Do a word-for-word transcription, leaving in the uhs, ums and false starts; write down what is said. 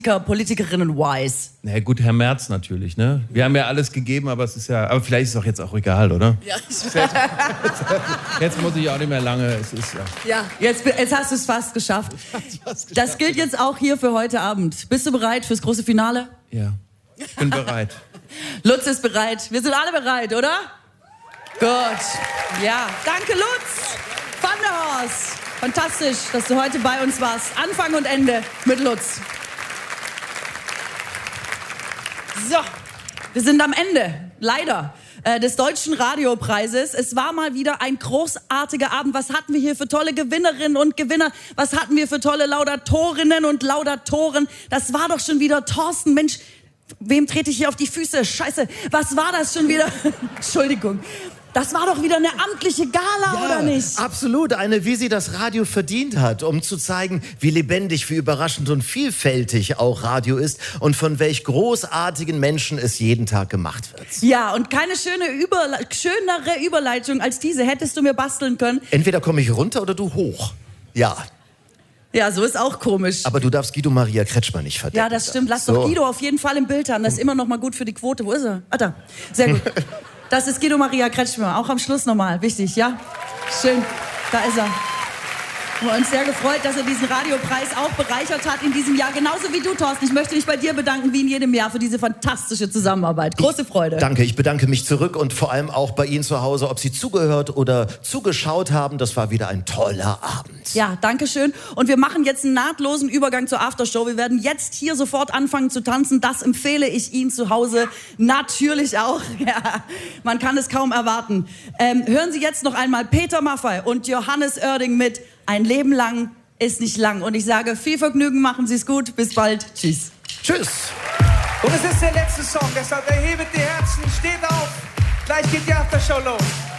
Politikerinnen wise. Na gut, Herr Merz natürlich, ne? Wir haben ja alles gegeben, aber es ist ja, aber vielleicht ist es doch jetzt auch egal, oder? Ja, ich jetzt, jetzt muss ich auch nicht mehr lange, es ist ja. Ja, jetzt, jetzt hast du es fast geschafft. Das gilt jetzt auch hier für heute Abend. Bist du bereit fürs große Finale? Ja, ich bin bereit. Lutz ist bereit. Wir sind alle bereit, oder? Gut. Ja, danke Lutz. Van der Horst. Fantastisch, dass du heute bei uns warst. Anfang und Ende mit Lutz. So, wir sind am Ende, leider, äh, des Deutschen Radiopreises. Es war mal wieder ein großartiger Abend. Was hatten wir hier für tolle Gewinnerinnen und Gewinner? Was hatten wir für tolle Laudatorinnen und Laudatoren? Das war doch schon wieder Thorsten, Mensch, wem trete ich hier auf die Füße? Scheiße, was war das schon wieder? Entschuldigung. Das war doch wieder eine amtliche Gala, ja, oder nicht? Absolut, eine, wie sie das Radio verdient hat, um zu zeigen, wie lebendig, wie überraschend und vielfältig auch Radio ist und von welch großartigen Menschen es jeden Tag gemacht wird. Ja, und keine schöne Überle- schönere Überleitung als diese hättest du mir basteln können. Entweder komme ich runter oder du hoch. Ja. Ja, so ist auch komisch. Aber du darfst Guido Maria Kretschmer nicht verdecken. Ja, das stimmt. Lass so. doch Guido auf jeden Fall im Bild haben. Das ist immer noch mal gut für die Quote. Wo ist er? Ah, da. Sehr gut. Das ist Guido Maria Kretschmer. Auch am Schluss nochmal. Wichtig, ja? Schön. Da ist er. Wir haben uns sehr gefreut, dass er diesen Radiopreis auch bereichert hat in diesem Jahr. Genauso wie du, Thorsten. Ich möchte mich bei dir bedanken, wie in jedem Jahr, für diese fantastische Zusammenarbeit. Große Freude. Danke, ich bedanke mich zurück und vor allem auch bei Ihnen zu Hause, ob Sie zugehört oder zugeschaut haben. Das war wieder ein toller Abend. Ja, danke schön. Und wir machen jetzt einen nahtlosen Übergang zur Aftershow. Wir werden jetzt hier sofort anfangen zu tanzen. Das empfehle ich Ihnen zu Hause natürlich auch. Ja, man kann es kaum erwarten. Ähm, hören Sie jetzt noch einmal Peter Maffay und Johannes Oerding mit Ein Leben lang ist nicht lang. Und ich sage viel Vergnügen, machen Sie es gut. Bis bald. Tschüss. Tschüss. Und es ist der letzte Song, deshalb erhebet die Herzen, steht auf. Gleich geht die Aftershow los.